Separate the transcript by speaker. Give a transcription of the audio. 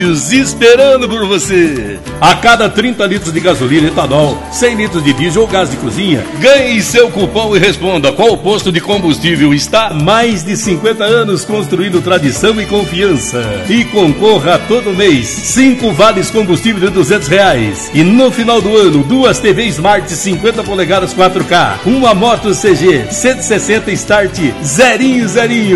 Speaker 1: esperando por você.
Speaker 2: A cada 30 litros de gasolina, etanol, 100 litros de diesel ou gás de cozinha,
Speaker 1: ganhe seu cupom e responda qual posto de combustível está.
Speaker 2: Mais de 50 anos construindo tradição e confiança. E concorra todo mês 5 vales combustível de R$200. E no final do ano, 2 TV Smart 50 polegadas 4K, uma moto CG 160 Start 000.